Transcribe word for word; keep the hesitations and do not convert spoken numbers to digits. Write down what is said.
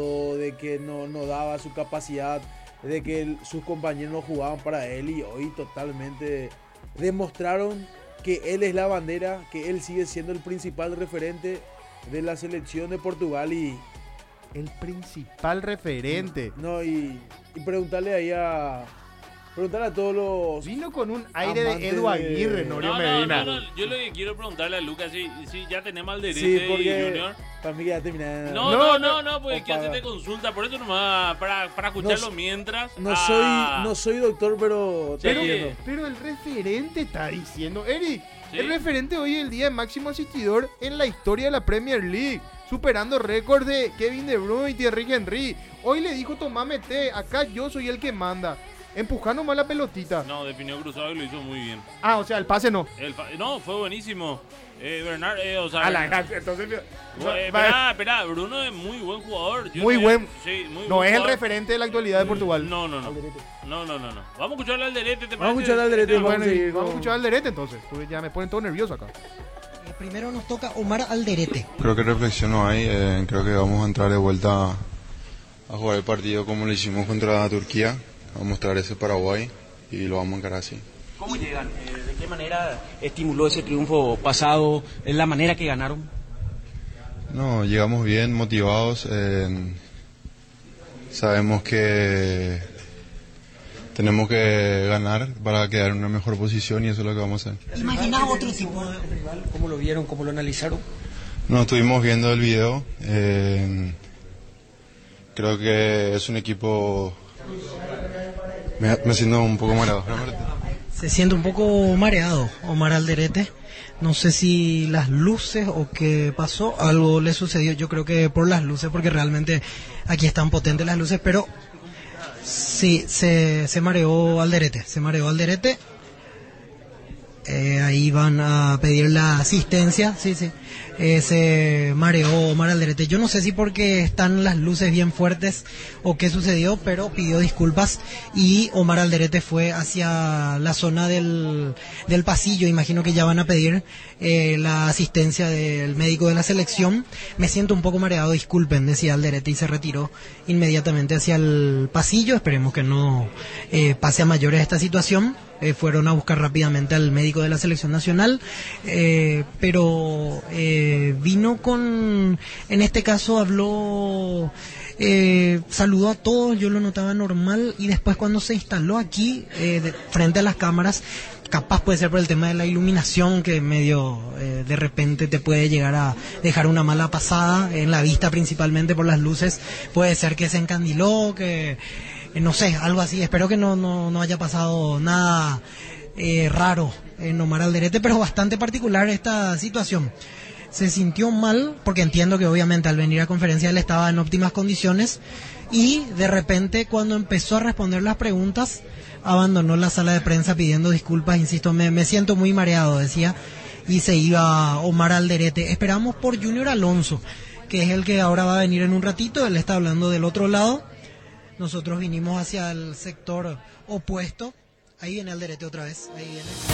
de que no, no daba su capacidad, de que el- sus compañeros no jugaban para él y hoy totalmente demostraron que él es la bandera, que él sigue siendo el principal referente de la selección de Portugal y El principal referente. no y, y preguntarle ahí a preguntarle a todos los Vino con un aire de amantes Edu Aguirre, de- Norio No, no, Medina. no, no, yo lo que quiero preguntarle a Lucas, si, si ya tenemos al sí, Derete y porque Junior. para mí que ya terminaron. No, No, no, no, no, porque hay que Opa. hacerte consulta, por eso nomás, para, para escucharlo No, mientras. No Ah, soy, no soy doctor, pero te Pero, entiendo. pero el referente está diciendo, Eric, Sí. el referente hoy es el día de máximo asistidor en la historia de la Premier League, superando récords de Kevin De Bruyne y Thierry Henry. Hoy le dijo Tomás Mete, acá yo soy el que manda, empujando más la pelotita. No, definió cruzado y lo hizo muy bien. Ah, o sea, el pase no. El fa- no, fue buenísimo. Eh, Bernard, eh, o sea. A la gracia, entonces... Bueno, eh, Espera, espera, Bruno es muy buen jugador. Yo Muy no- buen- sí, muy No buen es el jugador. referente de la actualidad de Portugal. No, no, no. No, no, no, no. Vamos a escucharle al Derete, ¿te Vamos a parece? escuchar al Derete, No, vamos Bueno, a y seguir vamos a con- escuchar al Derete entonces, porque ya me ponen todo nervioso acá. Eh, Primero nos toca Omar Alderete. Creo que reflexión no hay, eh, creo que vamos a entrar de vuelta a jugar el partido como lo hicimos contra Turquía, vamos a mostrar ese Paraguay y lo vamos a encarar así. ¿Cómo llegan? Eh, ¿De qué manera estimuló ese triunfo pasado? ¿En la manera que ganaron? No, llegamos bien, motivados, eh, sabemos que tenemos que ganar para quedar en una mejor posición y eso es lo que vamos a hacer. ¿Imaginás otro tipo de... rival? ¿Cómo lo vieron? ¿Cómo lo analizaron? No, estuvimos viendo el video, eh, creo que es un equipo, me, me siento un poco mareado. Se siente un poco mareado Omar Alderete. No sé si las luces o qué pasó, algo le sucedió. Yo creo que por las luces, porque realmente aquí están potentes las luces, pero sí, se, se mareó Alderete. Se mareó Alderete. Eh, ahí van a pedir la asistencia, sí, sí. Eh, se mareó Omar Alderete. Yo no sé si porque están las luces bien fuertes o qué sucedió, pero pidió disculpas y Omar Alderete fue hacia la zona del, del pasillo. Imagino que ya van a pedir eh, la asistencia del médico de la selección. Me siento un poco mareado, disculpen, decía Alderete y se retiró inmediatamente hacia el pasillo. Esperemos que no eh, pase a mayores esta situación. Eh, fueron a buscar rápidamente al médico de la selección nacional, eh, pero eh, vino con, en este caso habló, eh, saludó a todos, yo lo notaba normal, y después cuando se instaló aquí, eh, de, frente a las cámaras, capaz puede ser por el tema de la iluminación que medio eh, de repente te puede llegar a dejar una mala pasada en la vista, principalmente por las luces, puede ser que se encandiló, que eh, no sé, algo así. Espero que no, no, no haya pasado nada eh, raro en Omar Alderete, pero bastante particular esta situación. Se sintió mal, porque entiendo que obviamente al venir a conferencia él estaba en óptimas condiciones, y de repente cuando empezó a responder las preguntas abandonó la sala de prensa pidiendo disculpas. Insisto, me, me siento muy mareado, decía, y se iba Omar Alderete. Esperamos por Junior Alonso, que es el que ahora va a venir en un ratito. Él está hablando del otro lado, nosotros vinimos hacia el sector opuesto. Ahí viene Alderete otra vez, ahí viene.